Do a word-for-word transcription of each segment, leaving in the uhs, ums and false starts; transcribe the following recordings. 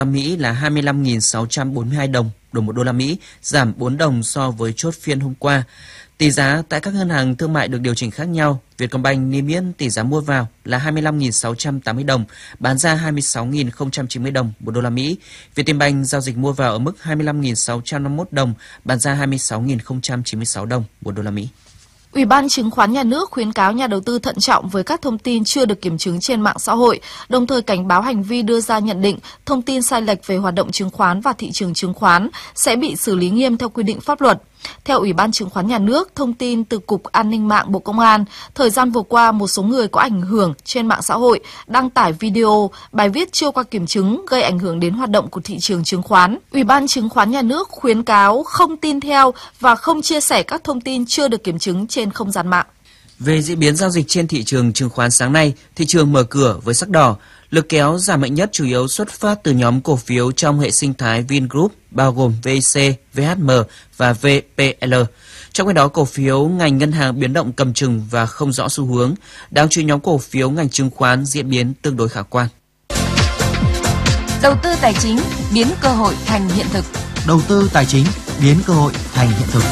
Mỹ là hai mươi lăm nghìn sáu trăm bốn mươi hai đồng đổi một đô la Mỹ, giảm bốn đồng so với chốt phiên hôm qua. Tỷ giá tại các ngân hàng thương mại được điều chỉnh khác nhau. Vietcombank niêm yết tỷ giá mua vào là hai mươi lăm nghìn sáu trăm tám mươi đồng, bán ra hai mươi sáu nghìn không trăm chín mươi đồng một đô la Mỹ. Vietinbank giao dịch mua vào ở mức hai mươi lăm nghìn sáu trăm năm mươi mốt đồng, bán ra hai mươi sáu nghìn không trăm chín mươi sáu đồng một đô la Mỹ. Ủy ban Chứng khoán Nhà nước khuyến cáo nhà đầu tư thận trọng với các thông tin chưa được kiểm chứng trên mạng xã hội, đồng thời cảnh báo hành vi đưa ra nhận định, thông tin sai lệch về hoạt động chứng khoán và thị trường chứng khoán sẽ bị xử lý nghiêm theo quy định pháp luật. Theo Ủy ban Chứng khoán Nhà nước, thông tin từ Cục An ninh mạng Bộ Công an, thời gian vừa qua một số người có ảnh hưởng trên mạng xã hội đăng tải video, bài viết chưa qua kiểm chứng gây ảnh hưởng đến hoạt động của thị trường chứng khoán. Ủy ban Chứng khoán Nhà nước khuyến cáo không tin theo và không chia sẻ các thông tin chưa được kiểm chứng trên không gian mạng. Về diễn biến giao dịch trên thị trường chứng khoán sáng nay, thị trường mở cửa với sắc đỏ. Lực kéo giảm mạnh nhất chủ yếu xuất phát từ nhóm cổ phiếu trong hệ sinh thái Vingroup, bao gồm vê i xê, vê hát em và vê pê lờ. Trong khi đó, cổ phiếu ngành ngân hàng biến động cầm chừng và không rõ xu hướng. Đáng chú ý, nhóm cổ phiếu ngành chứng khoán diễn biến tương đối khả quan. Đầu tư tài chính biến cơ hội thành hiện thực. Đầu tư tài chính biến cơ hội thành hiện thực.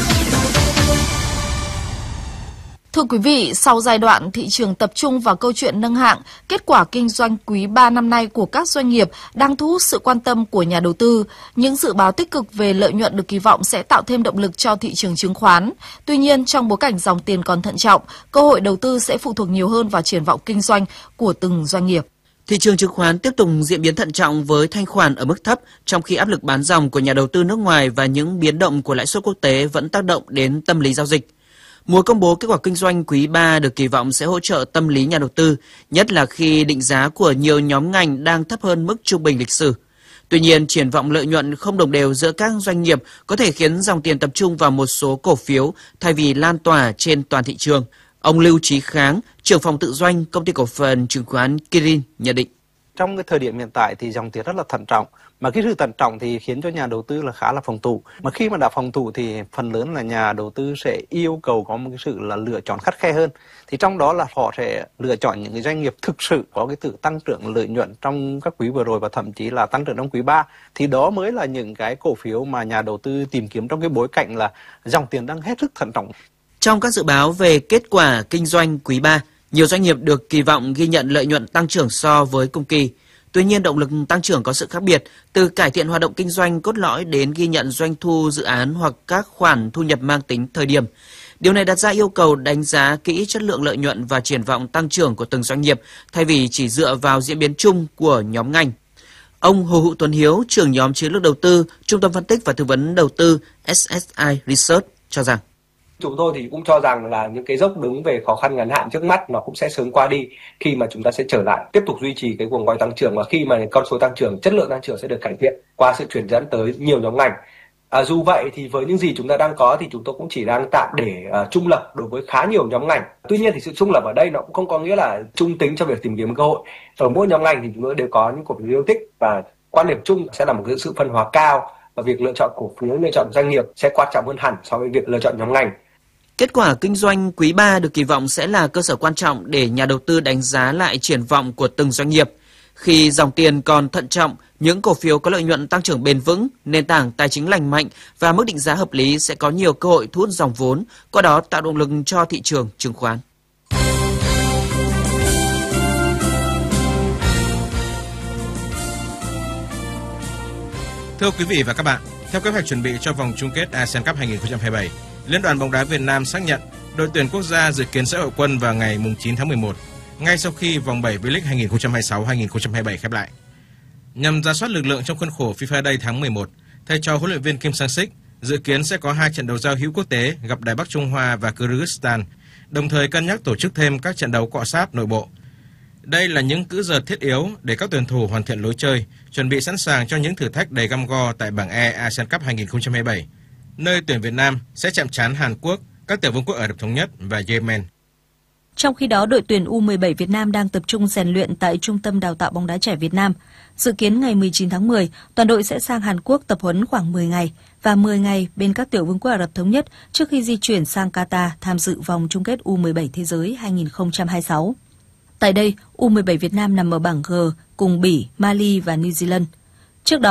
Thưa quý vị, sau giai đoạn thị trường tập trung vào câu chuyện nâng hạng, kết quả kinh doanh quý ba năm nay của các doanh nghiệp đang thu hút sự quan tâm của nhà đầu tư. Những dự báo tích cực về lợi nhuận được kỳ vọng sẽ tạo thêm động lực cho thị trường chứng khoán. Tuy nhiên, trong bối cảnh dòng tiền còn thận trọng, cơ hội đầu tư sẽ phụ thuộc nhiều hơn vào triển vọng kinh doanh của từng doanh nghiệp. Thị trường chứng khoán tiếp tục diễn biến thận trọng với thanh khoản ở mức thấp, trong khi áp lực bán dòng của nhà đầu tư nước ngoài và những biến động của lãi suất quốc tế vẫn tác động đến tâm lý giao dịch. Mùa công bố kết quả kinh doanh quý ba được kỳ vọng sẽ hỗ trợ tâm lý nhà đầu tư, nhất là khi định giá của nhiều nhóm ngành đang thấp hơn mức trung bình lịch sử. Tuy nhiên, triển vọng lợi nhuận không đồng đều giữa các doanh nghiệp có thể khiến dòng tiền tập trung vào một số cổ phiếu thay vì lan tỏa trên toàn thị trường. Ông Lưu Chí Kháng, trưởng phòng tự doanh công ty cổ phần chứng khoán Kirin nhận định. Trong cái thời điểm hiện tại thì dòng tiền rất là thận trọng, mà cái sự thận trọng thì khiến cho nhà đầu tư là khá là phòng thủ. Mà khi mà đã phòng thủ thì phần lớn là nhà đầu tư sẽ yêu cầu có một cái sự là lựa chọn khắt khe hơn. Thì trong đó là họ sẽ lựa chọn những cái doanh nghiệp thực sự có cái sự tăng trưởng lợi nhuận trong các quý vừa rồi và thậm chí là tăng trưởng trong quý ba. Thì đó mới là những cái cổ phiếu mà nhà đầu tư tìm kiếm trong cái bối cảnh là dòng tiền đang hết sức thận trọng. Trong các dự báo về kết quả kinh doanh quý ba, nhiều doanh nghiệp được kỳ vọng ghi nhận lợi nhuận tăng trưởng so với cùng kỳ. Tuy nhiên, động lực tăng trưởng có sự khác biệt, từ cải thiện hoạt động kinh doanh cốt lõi đến ghi nhận doanh thu dự án hoặc các khoản thu nhập mang tính thời điểm. Điều này đặt ra yêu cầu đánh giá kỹ chất lượng lợi nhuận và triển vọng tăng trưởng của từng doanh nghiệp, thay vì chỉ dựa vào diễn biến chung của nhóm ngành. Ông Hồ Hữu Tuấn Hiếu, trưởng nhóm chiến lược đầu tư, Trung tâm phân tích và tư vấn đầu tư ét ét i Research cho rằng chúng tôi thì cũng cho rằng là những cái dốc đứng về khó khăn ngắn hạn trước mắt nó cũng sẽ sớm qua đi khi mà chúng ta sẽ trở lại tiếp tục duy trì cái guồng quay tăng trưởng, và khi mà con số tăng trưởng, chất lượng tăng trưởng sẽ được cải thiện qua sự chuyển dẫn tới nhiều nhóm ngành. À, dù vậy thì với những gì chúng ta đang có thì chúng tôi cũng chỉ đang tạm để uh, trung lập đối với khá nhiều nhóm ngành. Tuy nhiên thì sự trung lập ở đây nó cũng không có nghĩa là trung tính cho việc tìm kiếm cơ hội. Ở mỗi nhóm ngành thì chúng tôi đều có những cổ phiếu yêu thích, và quan điểm chung sẽ là một cái sự phân hóa cao, và việc lựa chọn cổ phiếu, lựa chọn doanh nghiệp sẽ quan trọng hơn hẳn so với việc lựa chọn nhóm ngành. Kết quả kinh doanh quý ba được kỳ vọng sẽ là cơ sở quan trọng để nhà đầu tư đánh giá lại triển vọng của từng doanh nghiệp. Khi dòng tiền còn thận trọng, những cổ phiếu có lợi nhuận tăng trưởng bền vững, nền tảng tài chính lành mạnh và mức định giá hợp lý sẽ có nhiều cơ hội thu hút dòng vốn, qua đó tạo động lực cho thị trường chứng khoán. Thưa quý vị và các bạn, theo kế hoạch chuẩn bị cho vòng chung kết a sê an Cup hai không hai bảy, Liên đoàn bóng đá Việt Nam xác nhận đội tuyển quốc gia dự kiến sẽ hội quân vào ngày chín tháng mười một, ngay sau khi vòng bảy V-League hai không hai sáu hai không hai bảy khép lại. Nhằm rà soát lực lượng trong khuôn khổ FIFA Day tháng mười một, thầy trò huấn luyện viên Kim Sang-sik dự kiến sẽ có hai trận đấu giao hữu quốc tế gặp Đài Bắc Trung Hoa và Kyrgyzstan, đồng thời cân nhắc tổ chức thêm các trận đấu cọ sát nội bộ. Đây là những cữ giờ thiết yếu để các tuyển thủ hoàn thiện lối chơi, chuẩn bị sẵn sàng cho những thử thách đầy găm go tại bảng E a sê an Cup hai không hai bảy, nơi tuyển Việt Nam sẽ chạm trán Hàn Quốc, các tiểu vương quốc Ả Rập Thống Nhất và Yemen. Trong khi đó, đội tuyển U mười bảy Việt Nam đang tập trung rèn luyện tại Trung tâm Đào tạo bóng đá trẻ Việt Nam. Dự kiến ngày mười chín tháng mười, toàn đội sẽ sang Hàn Quốc tập huấn khoảng mười ngày và mười ngày bên các tiểu vương quốc Ả Rập Thống Nhất trước khi di chuyển sang Qatar tham dự vòng chung kết U mười bảy Thế giới hai không hai sáu. Tại đây, U mười bảy Việt Nam nằm ở bảng G cùng Bỉ, Mali và New Zealand. Trước đó